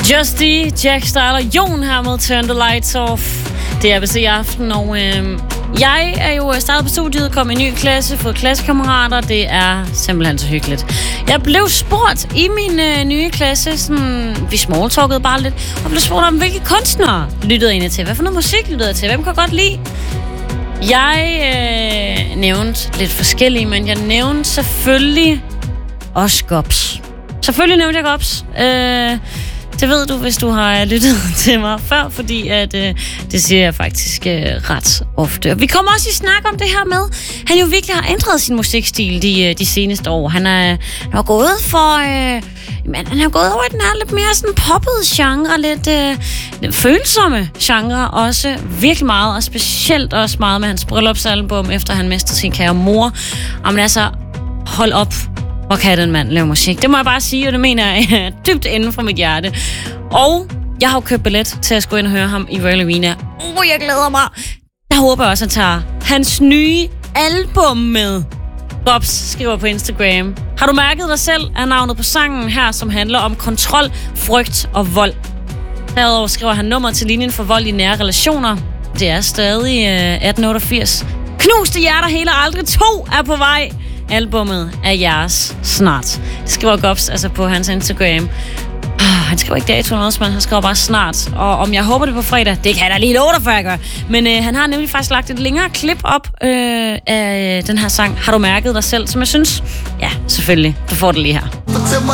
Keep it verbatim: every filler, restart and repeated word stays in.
Justy, Jack Starr og Jon her med Turn the Lights Off. Det er B C i aften, og øh, jeg er jo startet på studiet, kom i en ny klasse, fået klassekammerater. Det er simpelthen så hyggeligt. Jeg blev spurgt i min øh, nye klasse, sådan, vi smalltalkede bare lidt, og blev spurgt om, hvilke kunstnere lyttede jeg til. Hvad for noget musik lyttede jeg til? Hvem kan jeg godt lide? Jeg øh, nævnte lidt forskellige, men jeg nævnte selvfølgelig også Gops. Selvfølgelig nævnte jeg Gops. Øh, det ved du, hvis du har lyttet til mig før, fordi at, øh, det siger jeg faktisk øh, ret ofte. Og vi kommer også i snak om det her med, han jo virkelig har ændret sin musikstil de, de seneste år. Han er, han er gået for... Øh, men han er gået over i den her lidt mere sådan poppede genre, lidt, øh, lidt følsomme genre også virkelig meget, og specielt også meget med hans bryllupsalbum, efter han mistede sin kære mor. Og men altså, hold op, hvor kan den mand lave musik? Det må jeg bare sige, og det mener jeg dybt inden fra mit hjerte. Og jeg har jo købt billet til at skulle ind og høre ham i Royal Arena. Uh, jeg glæder mig. Jeg håber også, at han tager hans nye album med. Bobs skriver på Instagram: har du mærket dig selv, er navnet på sangen her, som handler om kontrol, frygt og vold. Derudover skriver han nummer til linjen for vold i nære relationer. Det er stadig øh, atten otteogfirs. Knuste hjerter hele aldrig to er på vej. Albummet er jeres snart. Det skriver Gops altså på hans Instagram. Han skriver ikke dato noget, men han skriver bare snart. Og om jeg håber det på fredag, det kan jeg da lige love dig, før jeg gør. Men øh, han har nemlig faktisk lagt et længere klip op øh, af den her sang, Har du mærket dig selv? Som jeg synes, ja, selvfølgelig, du får det lige her. Fortæl mig